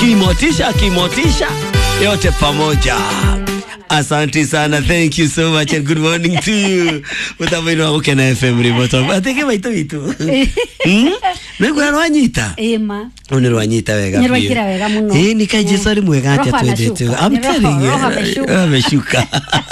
kimotisha yote pamoja. Asante sana, thank you so much and good morning to you. Mutabino wako Kena FM remote. Ateke baito. Nengura rwanyita. Ema. One rwanyita wega. Nirwakira wega muno. Nikaje sorry mwega ati atwedetu. I'm telling you. Ameshuka.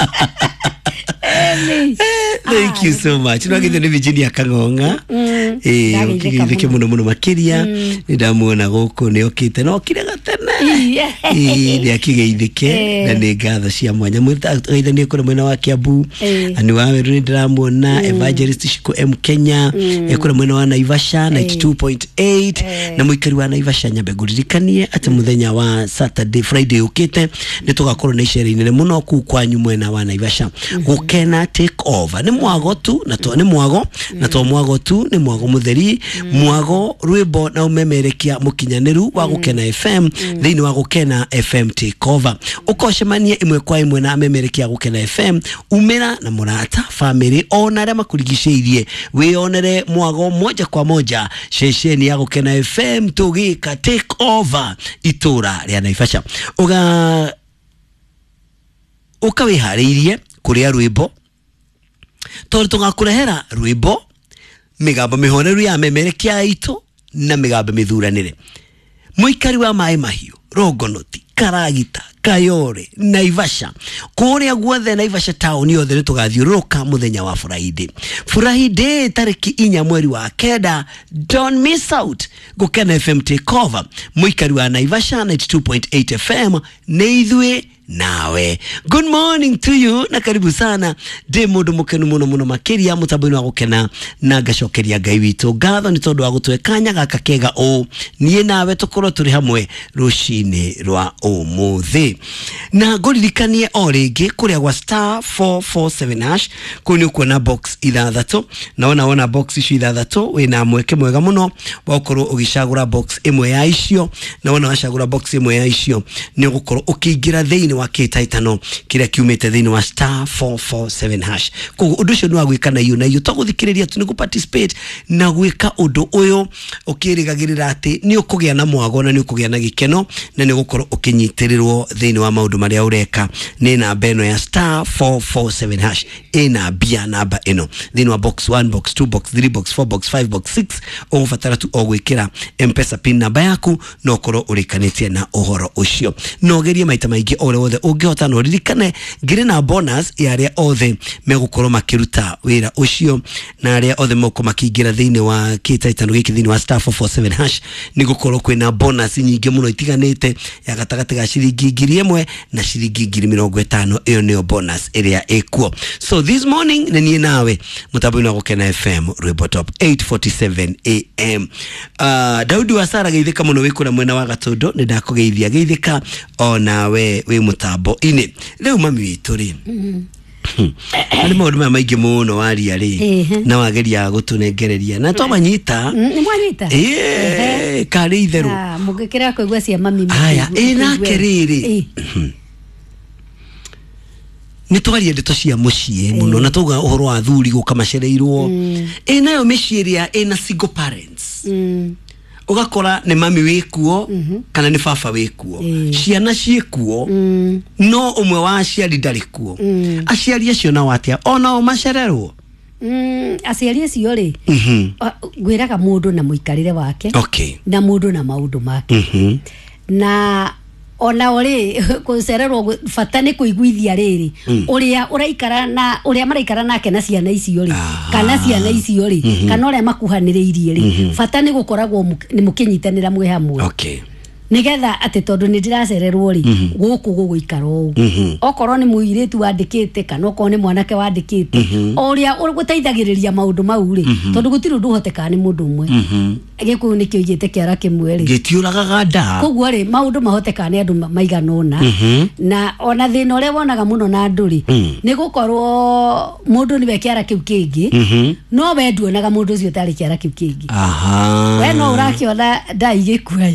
Thank you so much. Nwagithe ni Virginia Kangonga. Ukigithike muno makiria. Nidamuona goko ni okite no kire gatene. Ni akigeithike na ni gatho cia mwanya mwithaithanie kuri mwena wa Kiambu. Ani wa Meru ndiramuona Evangelist Shiko M Kenya. Ekura mwena wa Naivasha 92.8 na muikari wa Naivasha Nyambegurikanie ati muthenya wa Saturday Friday ukite nitugakorwo na icera inene muno ku kwanyu mwena wa Naivasha. Gukena take over ni mwago tu na to ni mwago na to mwago tu ni mwago mutheri mwago rwimbo na umemerekia mukinyaniru wa Gukena FM thini wa Gukena FM take over ukoshemanie imwe kwa imwe na amemerekia Gukena FM umera na murata family ona rema kurigiceirie wionere mwago moja kwa moja shesheni ya Gukena FM tugika take over itura ria Naivasha ukawiharirie kuria rwimbo tondu tugakurehera rwimbo migambo mihoneru ya memerekia itu na migambo mithuranire muikari wa Mai Mahiu Rogonoti Karagita Kayore Naivasha kuria guothe Naivasha town yothe nitugathiuruka muthenya wa Friday tariki 4 mweri wa kenda. Don't miss out. Gukena FM take over muikari wa Naivasha 92.8 FM neithwe nawe. Good morning to you na karibu sana de mundu mukenu muno makiria mutabwini wa Gukena na gacokeria Ngai witu gatho ni tondu wa gutwekanya gaka kega o nie nawe tukorwo turi hamwe rushini rwa umuthi na ngoririkanie o ringi kuria gwa *447# kuni kuona box ithathatũ na ona box icio ithathatũ wina mweke mwega muno wa gukorwo ugicagura box imwe ya icio na ona wacagura box imwe ya icio ni gukorwo ukiingira thĩinĩ wa kitaitano kira kiumete thĩinĩ wa *447# koguo undu ucio ni wa gwika na iyo tũguthikiriria tu ni gu participate na gwika undu uyu ukirigagirira ati ni ukugia na mwago na ni ukugia na gikeno na ni gukorwo ukinyitirirwo thĩinĩ wa maundu maria ureka ni namba eno ya *447# ina bia namba eno thĩinĩ wa box 1 box 2 box 3 box 4 box 5 box 6 ugubatara tu ogwikira M-Pesa pin namba yaku no korwo urikanitie na uhoro ucio no gerie maita maingi ole wothe ungihota no ririkane ngire na bonus ya aria othe megukorwo makiruta wira ucio na aria othe moko makiingira thĩinĩ wa kitaitano giki thĩinĩ wa *447# ni gukorwo kwina bonus nyingi muno itiganite ya gatagati ga ciringi 1,000 na ciringi 50,000 iyo niyo bonus area ekuo. So this morning nenie nawe mutabwini wa Gukena FM Rwimbo Top 8:47 AM. Daudi wa Sara geithika muno wikura mwena wa Gatondo ni ndakugeithia geithika ona we mutambo ine leo mami witu ri ali maundu maingi muno waria ri na wageria gutunengereria na twamanyita ni mwanyita kari itheru mugikira kuigua cia mami aya ina keriri ni twarie ndeto cia mucie muno na tuga uhoro wa thuri gukamacereirwo nayo micieria ina single parents ugakora ni mami wikuo kana ni baba wikuo ciana ciekuo no umwe wa aciari ndari kuo aciari acio na watia ona o macererwo aciari acio ri gwiraga mundu na muikarire wake na mundu na maundu make na ona ori kucererwo fatane kuiguithia riri uria uraikara na uria maraikara nake na ciana icio ri kana ciana icio ri kana uria makuhaniriirie ri fatane gukoragwo ni mukinyitanira mwe hamwe nigetha ati tondu ni ndiracererwo ri guku guguikaro okorwo ni muiritu wandikite kana okorwo ni mwanake wandikite uria guteithagiriria maundu mau ri tondu gutiru nduhoteka ni mundu umwe gikuyu nikio igite kiara kimwe ri gitiuragaga nda koguo ri maundu mahoteka ni andu maiganona na ona thina uria wonaga muno na andu ri ni gukorwo mundu ni bekiara kiu kingi no wenduonaga mundu ucio tari kiara kiu kingi we no urakiona ndai gikuai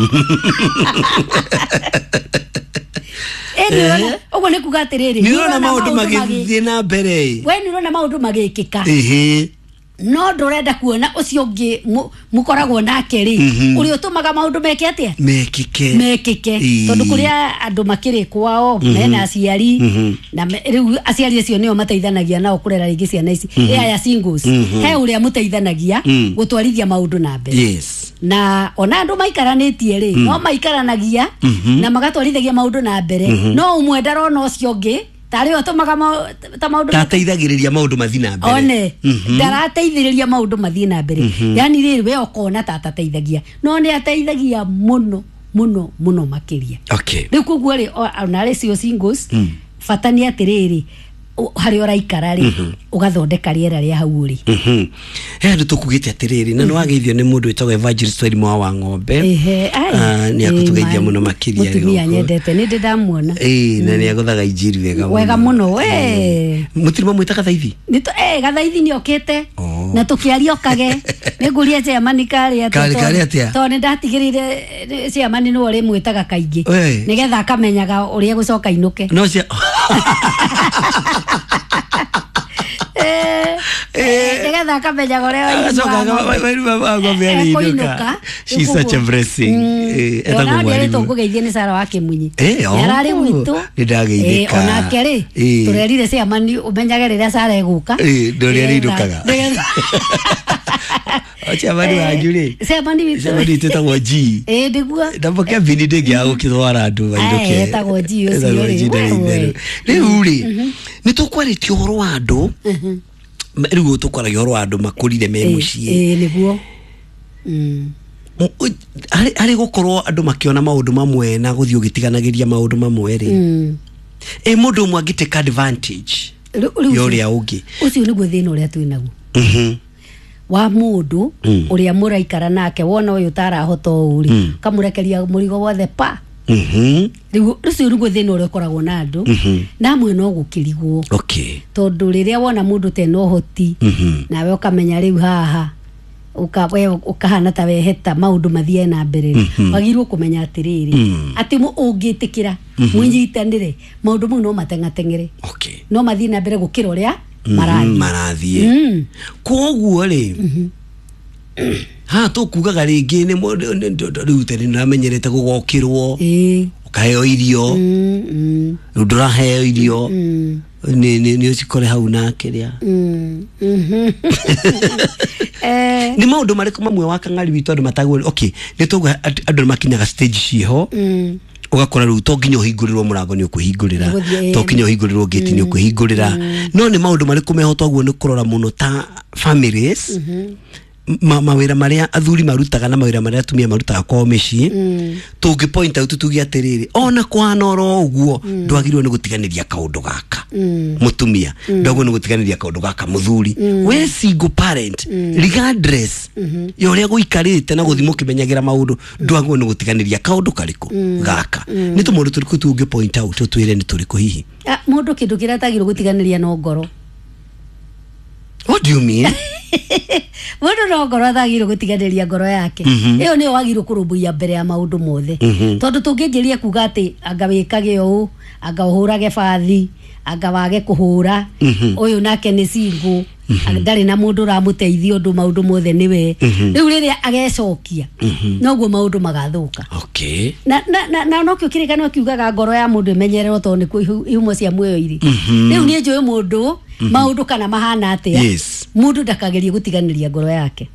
ogo ne kugaterere ni rona maundu magithie na mbere we ni rona maundu magikika no ndurenda kuona ucio ungi mukoragwo nake ri uri utumaga maundu meke atia mekike tondu kuria andu makiri kwao mena aciari na riu aciari acio nio mateithanagia nao kurera ringi ciana ici ya singles he uria muteithanagia gutwarithia maundu na mbere na ona andu maikaranitie ri no maikaranagia na magatwarithagia maundu na mbere no umwe ndarona ucio ungi tari otomaga ta maundu tateithagiriria maundu mathi na mbere one ndarateithiriria maundu mathi na mbere yani riri we okona tateithagia no ni ateithagia muno makiria riu kuguo ri ona ri cio singles fatani atiriri hari oraikara ri ugathondeka riera ria hau ri ndu tukugite atiriri na no ageithio ni mundu witagwo Evangelist Wairimu wa Ng'ombe ni akutugeithia muno makiria ri mutumia nyendete ni ndamuona na ni aguthaga injiri wega muno we mutirima mwita gathaithi ni to gathaithi ni okete na tukiaria okage ni nguria Chairman kari atia to ni ndatigirire Chairman no ri mwitaga kaingi nigetha akamenyaga uria gucoka inuke no cia nigetha akamenya uria inuka. She's such a blessing. Ona ndiye tukugeithia ni Sara wa Kimunyi yarari gwitu ndageithika ona keri turerire Chairman umenyage riria Sara eguka ndoria inukaga acha bali wajuri Chairman tetagwo G ndigua ndaboke bini ndegia gukithwara andu bairuke tetagwo G ucio riu ri ni tukwariti horo wa andu riu tukwaragia horo wa andu makurire me mucii niguo ari gukorwo andu makiona maundu mamwe na guthio gitiganagiria maundu mamwe ri mundu umwe agiteka advantage yori ya ungi ucio niguo thina uria twinaguo wa mundu uria muraikara nake wona uyu tarahota uri kamurekeria murigo wothe pa riu rucio niguo thina uria ukoragwo na andu na mwe no gukirigwo tondu riria wona mundu tena uhoti nawe ukamenya riu haha ukahana ta weheta maundu mathie na mbere wagirwo kumenya atiriri ati mu ungitikira munyitanire maundu mu no matengatengere no mathie na mbere gukira uria marathie koguo ri ha tukugaga ringi ni riu tene namenyerete gugokirwo ukaheo irio nduraheo irio ni ucikore hau nake ria ni maundu mariku mamwe wa kang'ari witu andu matagwo ni tuga andu makinyaga stage ciho ugakora ru to nginya uhingurirwo murango ni ukuhingurira to nginya uhingurirwo gate ni ukuhingurira no ni maundu mariku mehotwa guo ni kurora muno ta families mawira maria athuri marutaga na mawira maria atumia marutaga kwa mici tungi point out tugi atiriri ona kwana oro uguo ndwagirwo ni gutiganiria kaundu gaka mutumia ndwagirwo ni gutiganiria kaundu gaka muthuri we single parent regardless yoria guikarite na guthimo kimenyagira maundu ndwagirwo ni gutiganiria kaundu kariku gaka ni tumundu turiku tungi point out twire ni turiku hihi mundu kindu kiria tagirwo gutiganiria no ngoro. What do you mean? Mundu no ngoro athagirwo gutiganiria ngoro yake iyo ni wagirwo kurumbuia mbere ya maundu mothe tondu tungingiria kuga ati anga wikage uu anga uhurage bathi anga wage kuhura uyu nake ni single ndari na mundu ramuteithia undu maundu mothe niwe riu riria agecokia noguo maundu magathuka na no kio kirikano kiugaga ngoro ya mundu imenyererwo tondu ni ku ihumo cia muoyo iri riu ni njui mundu maundu kana mahana atia mundu ndakagerie gutiganiria ngoro yake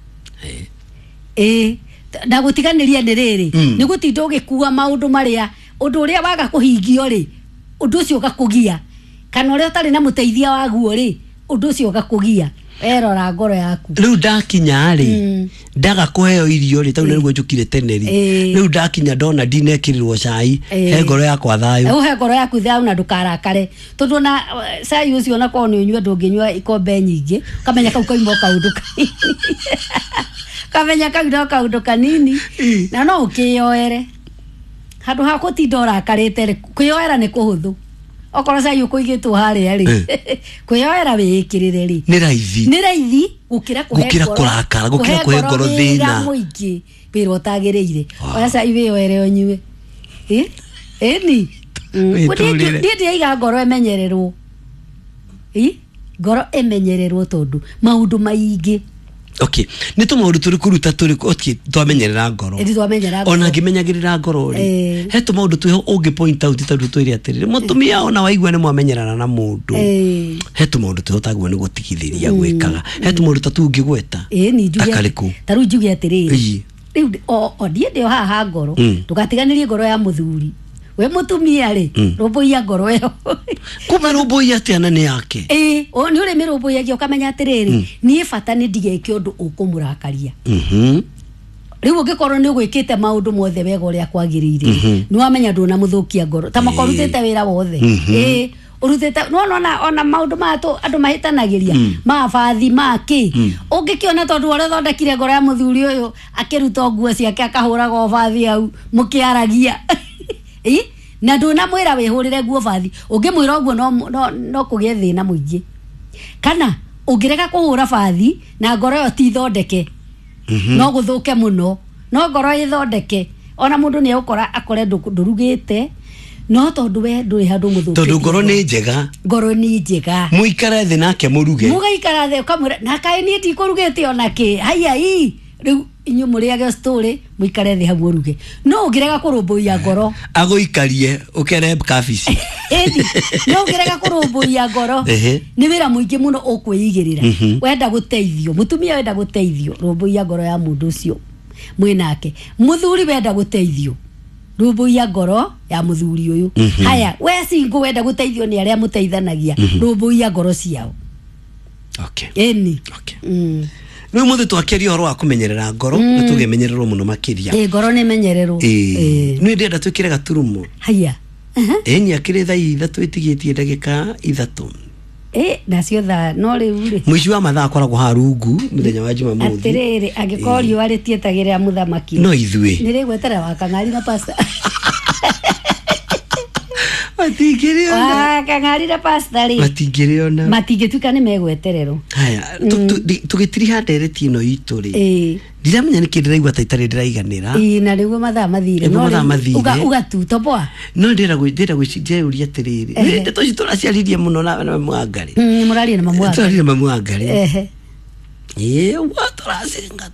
na gutiganiria ni riri ni gutinda ugikua maundu maria undu uria waga kuhingio ri undu ucio gakugia kana uria utari na muteithia waguo ri undu ucio gakugia erora ngoro yaku riu ndakinya ri ndaga kuheo irio ri tau niguo njukire tene ri riu ndakinya ndona ndinekirirwo cai he ngoro yakwa thayu he ngoro yaku thayu na ndukarakare tondu na cai ucio na ko ni unyua ndunginyua ikombe nyingi kamenya kau kaimo kaundu kanini kamenya kaundu kanini na no ukioere handu ha gutinda urakarite kwioera ni kuhuthu okora cai ukuigitwo haria ri kwioera wikirire ri ni raithi gukira kurakara gukira kuhe ngoro thina muingi pero utagireire oya cai wioere onyue ni ndi iga ngoro emenyererwo ngoro emenyererwo tondu maundu maingi Okay, nito maundu turi kuruta turi okay twamenyerera ngoro. Twamenyerera ngoro. Ona ngimenyagirira ngoro ri. Heto maundu tuho ungi point out tandu twiri atiriri. Mutumia ona waigua ni mwamenyerana na mundu. Heto maundu tuho tagwo ni gutigithiria gwikaga. Heto maundu tatu ngigweta. Ni njuge. Akariku. Taru njuge atiriri. Riu ndie ndio haha ngoro. Tukatiganirie ngoro ya muthuri. We mutumia ri roboia ngoro yo. Kuma roboia atiana ni yake. Ni uri miroboia gyo kamenya atiriri. Ni bata ni ndigeke undu ukumurakaria. Riu ngikorwo ni gwikite maundu mothe wega uria kwagirire. Ni wamenya nduna muthukia ngoro. Ta makorutite wira wothe. Urutete ona maundu mato andu mahitanagiria mabathi maki ungikiona tondu ore thondekire ngoro ya muthuri uyu akiruta nguo ciake akahura go bathi au mukiaragia na nduna mwira wihurire nguo bathi ungimwira uguo no kugie thina muingi kana ungireka kuhura bathi na ngoro yo ti thondeke no guthuke muno no ngoro ithondeke ona mundu ni ukora akore ndurugite no tondu we nduri handu muthuki tondu ngoro ni njega muikara thi nake muruge mugaikara thi ukamwira na kae ni ti kurugete ona ki haya riu inyu muriage story muikare thi hamwe ruge no ungirega kurumbuia ngoro aguikarie ukere kabici no ungirega kurumbuia ngoro ni wira muingi muno ukwigirira wenda guteithio mutumia wenda guteithio rumbuia ngoro ya mundu ucio mwinake muthuri wenda guteithio rumbuia ngoro ya muthuri uyu haya we singo wenda guteithio ni aria muteithanagia rumbuia ngoro ciao eni no muthe twakeria horo wa kumenyerera ngoro na tugemenyererwo muno makiria ngoro ni menyererwo no ndenda twikire gaturumo haya eni akire thai ithatu itigitie ndagika ithatu nacio tha no riu ri mwici wa mathaa akoragwo harungu muthenya wa Jumamothi atiriri angikorio ari tietagira muthamaki no ithui nire gwetera wa Kang'ari na pasta matingiriona Kang'ari na pasta ri matingiriona matingetuka ni megweterero haya tugitiri handereti ino itu ri ndiramenya niki ndiraigua taitari ndiraiganira na riu mathaa mathire no ugatuto boa no ndira gwiciria atiriri nde toci turaciaririe muno na mwangari murari na mamwangari wa turacinga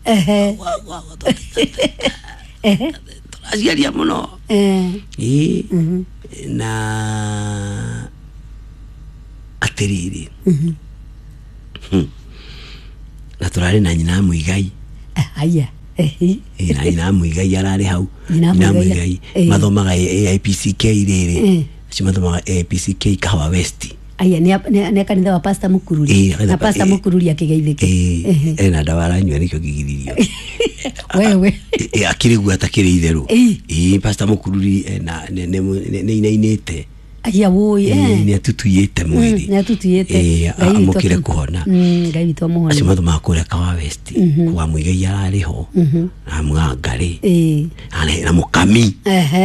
turaciaria muno na atiriri na turari na nyina Muigai aya na nyina Muigai arari hau nyina Muigai mathomaga AIPCK riri cimathomaga AIPCK Kahawa West aya ne kanitha wa Pastor Mukururi na Pastor Mukururi akigeithike na ndawara nywe nikyo gigithirio wewe akirigua atakire itheru Pastor Mukururi na ne inainete aya woi ni atutuyete mwiri ni atutuyete amukire kuhona ngai witwa muhona acimatho makure Kahawa West kwa Muigai yarari ho na mwangari na mukami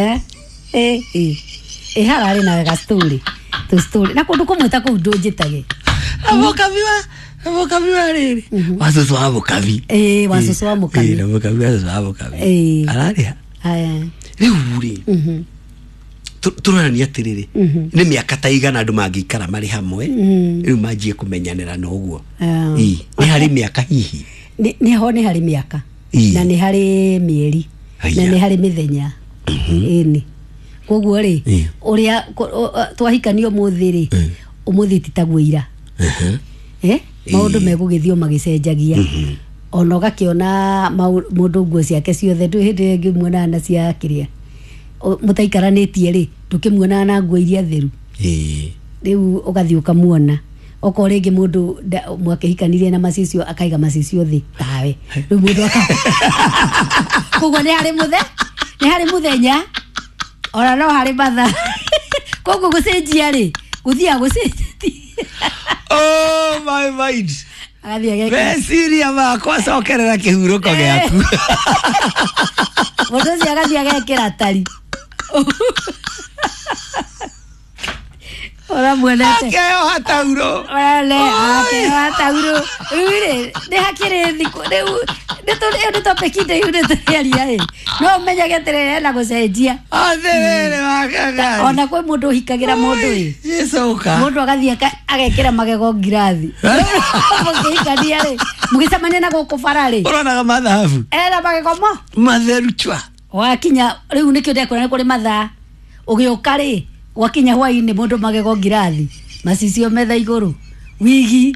harari na gastori story na kundu kumwita ku ndunjitage avokavi wa riri wasusu wa avokavi wasusu wa mukavi na mukavi wasusu wa avokavi arari aya riuri turani atiriri ni miaka taigana andu mangikara mari hamwe riu manjie kumenyanira no guo ni hari miaka hihi ni hari miaka na ni hari mieri na ni hari mithenya ni koguo ri uria twahikanio muthiri umuthi titagwira maundu megugithio magicenjagia ona ugakiona mundu nguo ciake ciothe ndu hindi ngimwona na cia kiria mutaikaranetie ri ndukimwona na nguo iria theru riu ugathi ukamuona oko ringi mundu mwakihikanirie na macicio akaiga macicio thi tawe riu mundu koguo ni hari muthenya ora no hari batha koguo gucenjia ri guthia gucenjia oh my mind besiria makwa cokerera kihuruko giaku mundu cia gathia gekira tari ora muonete akeo hatauro wale akeo hatauro ure de hakire thiko de de to pekite ure to yaria no menya getere na gucenjia atherere wakaga ona kwe mundu hikagira mundu yesoka mundu agathie agekira magego ngirathi mukikania ri mugicamania na guku farari urona mathabu era magego mo matheru chwa wakinya riu nikio ndekora kuri mathaa ugiuka ri wakinya hwaini mundu magego ngirathi macicio metha iguru wigi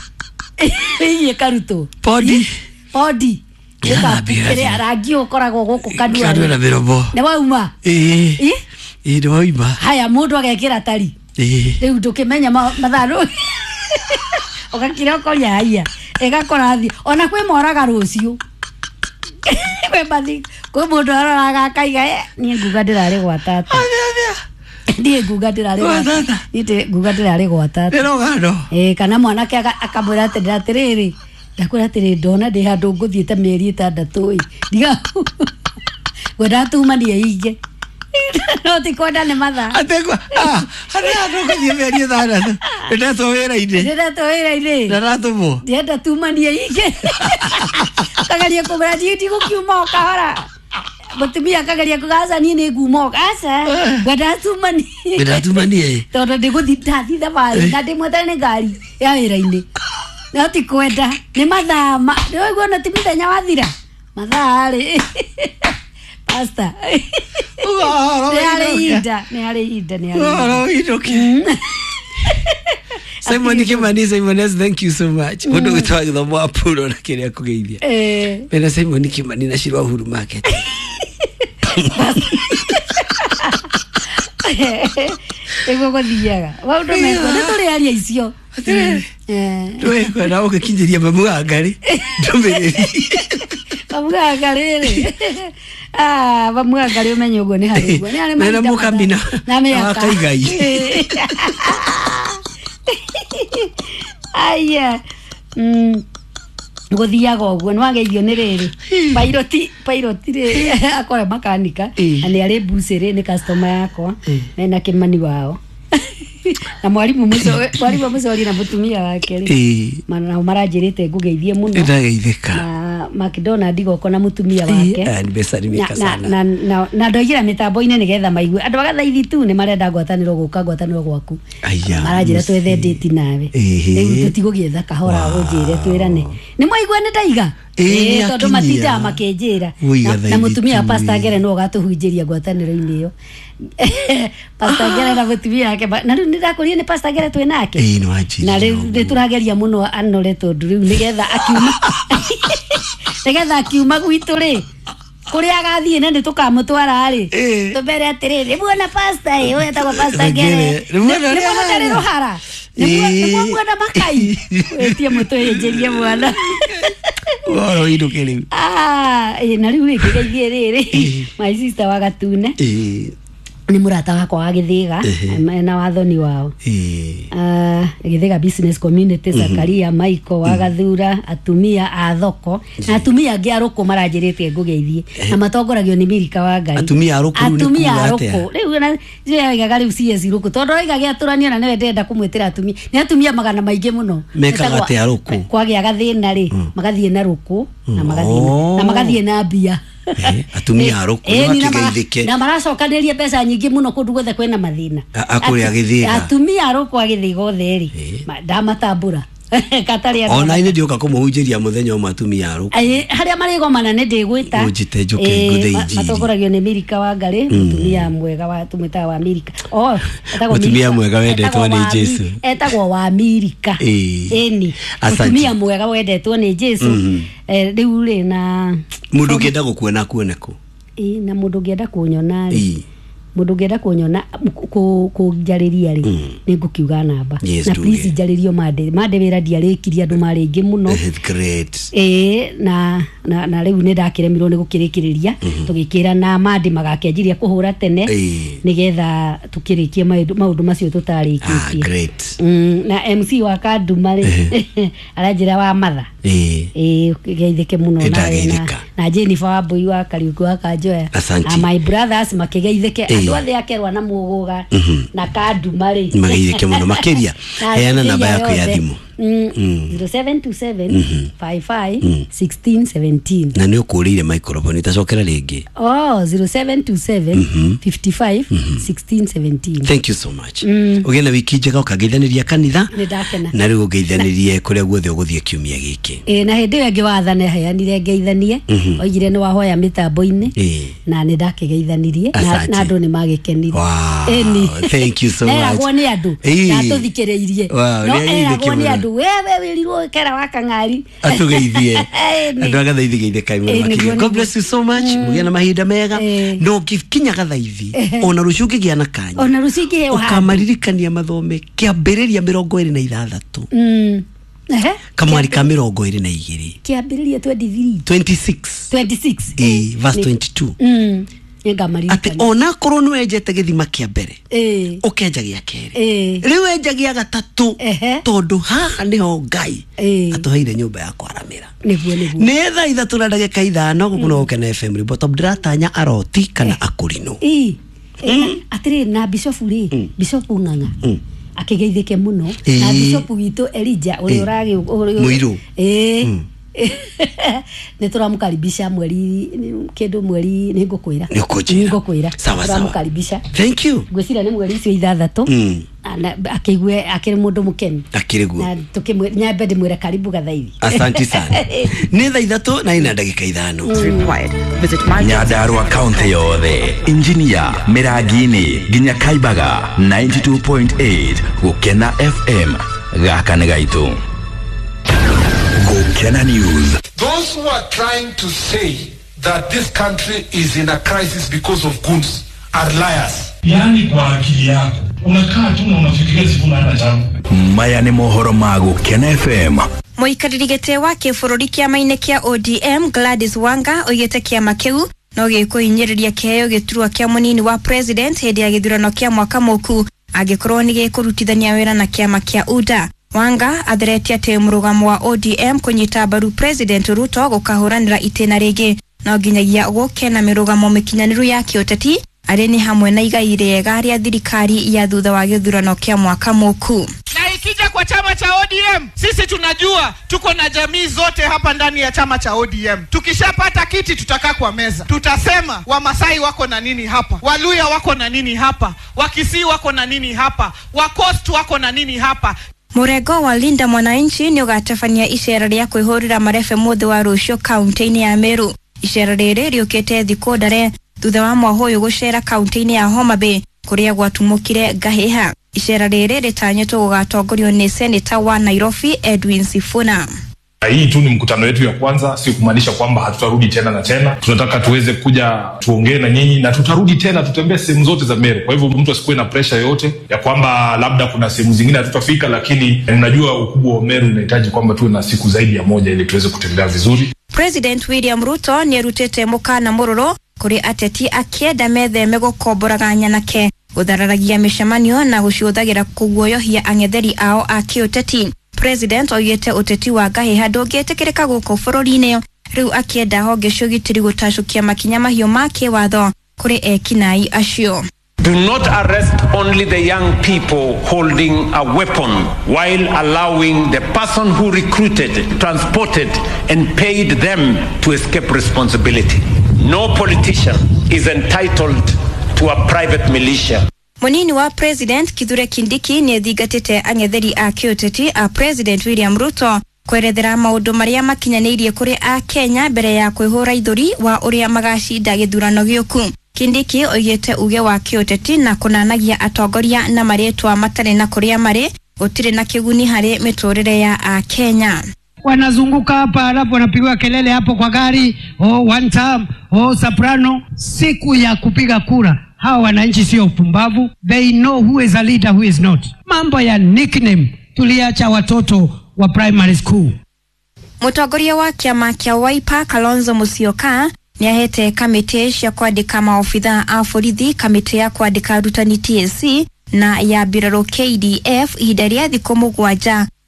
karuto podi kire arangi ukoragwo guku kanua na birobo ne wauma ndo wauma haya mundu agekira tari riu ndukimenya matharu ogakira konya haya egakora thi ona kwe moraga rucio kwe bathi kwe mundu aroraga kaiga ni nguga ndirari gwa tata ndiye nguga ndirari gwa tata ite nguga ndirari gwa tata erogano kana mwanake akamwira atiriri ndakwira atiri ndona ndi handu nguthiite mieri 6 ndiga gwenda tuma nie inge no ti kwenda ni mathaa ategwa hana ndo nguthiite mieri 6 ndeto wira-ini ndaratumo ndienda tuma nie inge kagaria kugira ndi gukiuma kahora mutumia kagaria kugaca ni ni ngumo gaca gwenda tuma nie tondu ndiguthi ndathitha bari na ndimwetane ngari ya wira-ini no ti kwenda ni mathaa ndio na ti mithenya wathira mathaa ri pasta ni ari Simon Kimani, thank you so much. Mundu gitwa githomo apuro na kiria kugeithia. Bena Simon Kimani na Shirwa Huru Market. Ego gothiaga. Waundu meko ni turi aria icio. Twe kwa na ugekinjiria mamuga ngari. Ndomereri. Mamuga ngari ri. Mamuga ngari umenye ugo ni hari ugo. Ni ari na mukambina. Na me akaigai. Aya gothiaga uguo nwageithio ni riri pilot ri akora makanika ani ari busere ni customer yakwa na Kimani wao na mwalimu mucori na mutumia wake ri mana maranjirite ngugeithie muno ndageithika na McDonald goko na mutumia wake ni besarimika sana na ndoigira mitambo-ini nigetha maigue andu agathaithi tu ni marenda ngwataniro guka ngwataniro gwaku maranjira twethe date nawe riu tutigugietha kahora unjire twirane ni mwaigua ni ndaiga tondu matinda makenjira na mutumia Pastor Ngere no gatuhunjiria ngwataniro-ini iyo Pastor Ngere na mutumia wake na riu ndirakuria ni Pastor Ngere twi nake na riu turageria muno anore tondu riu nigetha akiuma gwitu ri kuria agathie ne tukamutwara ri tubere atiriri muona pastor uyu etagwo Pastor Ngere muona ruhara muona makai etie mutuhenjerie mwana oro iruke riu na riu ikigeithie riri my sister wa Gatune ni murata wakwa wa Githiga na wathoni wao Githiga business community Zakaria Michael wa Gathura atumia a thoko na atumia angi aruku maranjirite ngugeithie na matongoragio ni Mirika wa Ngai atumia aruku riu na jiga riu CS ruku tondu oiga aturania na newe ndenda kumwitira atumia ni atumia magana maingi muno mekaga te aruku kwagia gathina ri magathie na ruku na magathie na mbia atumia aruku makigeithike na maracokaniria mbeca nyingi muno kundu gwethe kwena mathina akuria Githiga atumia aruku agithiga otheri ndamatambura katari ona ine ndioka kumuhunjiria muthenya umwe atumia aruku haria marigomana ni ndigwita ujite njuke ngutheinji matongoragio ni Mirika wa Ngari mutumia mwega wa tumita wa Mirika mutumia mwega wendetwo ni Jesu etagwo wa Mirika eni mutumia mwega wendetwo ni Jesu riu ri na mundu ngenda gukuona kuoneko na mundu ngenda kunyona ri mundu ngenda kunyona kunjariria ri ni ngukiuga namba na please njaririo mande wira ndiarikiria andu mari ingi muno great na riu ni ndakiremirwo ni gukirikiriria tugikira na mande magakenjiria kuhura tene nigetha tukirikie maundu macio tutarikitie great na MC wa Kaduma ri aranjira wa matha geithike muno na Jennifer Wambui wa Kariuki wa Kanjoya na my brothers makigeithike andu othe akerwa na muguga na kandu mari mageithike muno makiria heana namba yako ya thimu 0727551617 na nio kurire microphone itacokera ringi 0727551617 thank you so much ugena wiki njega ukageithaniria kanitha na riu ugeithanirie kuria guothe uguthie kiumia giki na hindi yangi wathane heanire ngeithanie oigire ni wahoya mitambo-ini na ni ndakigeithanirie na andu ni magikenire thank you so much eragwo ni andu na tuthikireirie no eragwo ni andu wewe wirirwo kera wakang'ari atugeithie andu agathaithigithie kaimwe makiri God bless you so much mugena mahinda mega no kinya gathaithi ona rucungi gia na kanya ona rucingi he ukamaririkania mathome kiambiriria 26 kamwari ka 22 kiambiriria 26 verse 22 ati ona korwo nĩ wenjete gĩthima kĩa mbere ũkenja gĩa kerĩ rĩu wenja gĩa gatatũ tondũ haha nĩho Ngai atũheire nyũmba ya kwaramĩra nĩ thaa 3:05 gũkũ no Gũkena FM Rwĩmbo ndĩratanya aroti kana akũrinũ atĩrĩ na Bishop Ng'ang'a akigeithike muno na Bishop witũ Elijah ũrĩa ũragi Mũirũ nituramukaribisha mweri ningukwira turamukaribisha thank you gwicira ni mweri icio 6 akigwe akiri mundu mukeni akiriguo na tukimwe nyambe ndimwira karibu gathaithi asante sana ni thaa 3 na ina ndagika 5 visit Nyandarua county yothe engineer Mirangini ginya Kaibaga 92.8 Gũkena FM gaka nĩ gaitũ Gũkena News. Those who are trying to say that this country is in a crisis because of goons are liars. Yani kwa akili yako unakaa tu na unafikiria Sifuna hana jambo. Maya nĩ mohoro ma Gũkena FM. Mũikarĩri gĩtĩ wa kĩbũrũri kĩama-inĩ kĩa ODM Gladys Wanga oigĩte kĩama kĩu no gĩkũhinyĩrĩria kĩheo gĩturwa kĩa mũnini wa president hĩndĩ ya gĩthurano kĩa mwaka mũku angĩkorwo nĩ gĩkũrutithania wĩra na kĩama kĩa UDA. Wanga atheretie atĩ mũrũgamo wa ODM kũnyita mbaru President Ruto gũkahũranĩra itĩna rĩngĩ no nginyagia gũkena mĩrũgamo mĩkinyanĩru ya kĩũteti arĩ nĩ hamwe na igai rĩega rĩa thirikari ya thutha wa gĩthurano kĩa mwaka mũku. Na ikija kwa chama cha ODM, sisi tunajua tuko na jamii zote hapa ndani ya chama cha ODM. Tukishapata kiti tutakaa kwa meza. Tutasema Wamasai wako na nini hapa, Waluya wako na nini hapa, Wakisii wako na nini hapa, Wacoast wako na nini hapa. Murengo wa Linda Mwananchi nĩ ũgatafania icera rĩa kwĩhũrĩra marebe mothe wa rũciũ kaunti-inĩ ya Meru. Icera rĩrĩ rĩũkĩte thikũ ndare thutha wa Mwahoyũ gũcera kaunti-inĩ ya Homa Bay kũrĩa gwatumũkire ngahĩha. Icera rĩrĩ rĩtanyĩtwo gũgatongorio nĩ seneta wa Nairobi Edwin Sifuna. Hii tu ni mkutano wetu ya kwanza, si kumaanisha kwamba hatutarudi tena na tena. Tunataka tuweze kuja tuongee na nyinyi na tutarudi tena tutembee sehemu zote za Meru. Kwa hivyo mtu asikuwe na pressure yoyote ya kwamba labda kuna sehemu zingine hatutafika, lakini ninajua ukubwa wa Meru unahitaji kwamba tuwe na siku zaidi ya moja ili tuweze kutembea vizuri. President William Ruto nĩarutĩte mũkana mũrũrũ kũrĩ ateti akĩenda metheme gũkomboraga nyanake gũthararagia mĩcemanio na gũciũthagĩra kũguoyohia ang'etheri ao a kĩũteti. President oigĩte ũteti wa ngahĩha ndũngĩtĩkĩrĩka gũkũ bũrũri-inĩ rĩu akĩenda honge cia ũgitĩri gũtacũkia makinya mahiũ ma kĩwatho kũrĩ ekinaĩ acio. Do not arrest only the young people holding a weapon while allowing the person who recruited, transported and paid them to escape responsibility. No politician is entitled to a private militia. Munini wa President Kithure Kindiki nĩathingatĩte ang'etheri a kĩũteti a President William Ruto kwerethera maũndũ marĩa makinyanĩirie kũrĩ a Kenya mbere ya kwĩhũra ithũri wa ũrĩa magacinda gĩthurano gĩũku. Kindiki oigĩte uge wa kĩũteti na kũnanagia atongoria na marĩtwa matarĩ na kũrĩa marĩ gũtirĩ na kĩguni harĩ mĩtũrĩre ya a Kenya. Wanazunguka hapa alafu wanapigwa kelele hapo kwa gari, one time, soprano. Siku ya kupiga kura hawa wananchi sio upumbavu. They know who is a leader, who is not. Mambo ya nickname tuliacha watoto wa primary school. Mũtongoria wa kĩama kĩa Wiper Kalonzo Musyoka nĩahete kamĩtĩ cia kwandĩka maobitha a borithi, kamĩtĩ ya kwandĩka arutani TSC na ya mbirarũ KDF ihinda rĩa thikũ 7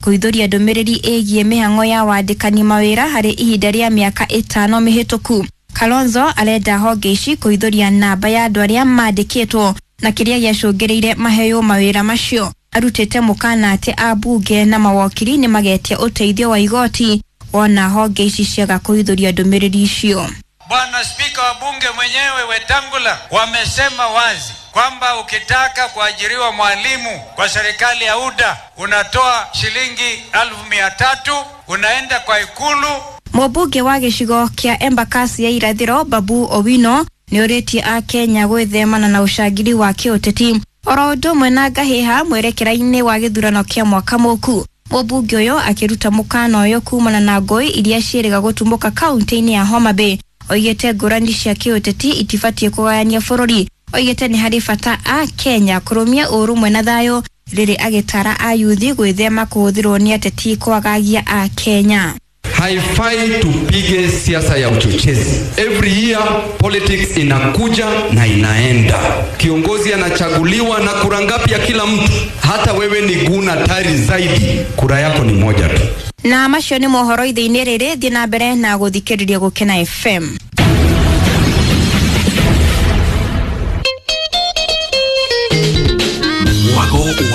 kuithuria ndumiriri egie mihango ya wandikani mawira hari ihinda ria miaka 5 mihituku. Kalonzo arenda honge ici kuithuria namba ya andu aria mandikitwo na kiria giacungireire maheyo mawira macio. Arutete mukana ati abunge na mawakiri ni magetia uteithio wa igoti wona honge ici ciaga kuithuria ndumiriri icio. Bwana Spika wa bunge mwenyewe Wetangula wamesema wazi kwamba ukitaka kuajiriwa mwalimu kwa serikali ya UDA unatoa shilingi 1,300 unaenda kwa ikulu. Mubunge wa gicigo kia Embakasi ya irathiro Babu Owino niuritie a Kenya gwithemana na ucangiri wa kiuteti oro undu mwe na ngahiha mwerekera-ini wa githurano kia mwaka muku. Mubunge uyo akiruta mukana uyo kumana na ngoi iria cieriga gutumuka kaunti-ini ya Homa Bay. Oigete ngurani cia kiuteti itibatie kugayania bururi. Oigete ni hari bata a Kenya kurumia urumwe na thayo riri agitara a yuthi gwithema kuhuthirwo ni ateti kwagagia a Kenya. Haifai tupige siasa ya uchochezi. Every year politics inakuja na inaenda. Kiongozi anachaguliwa na kura ngapi ya kila mtu. Hata wewe ni guna tari zaidi, kura yako ni moja tu. Na macio ni mohoro ithiini riri thii na mbere na guthikiriria Gukena FM.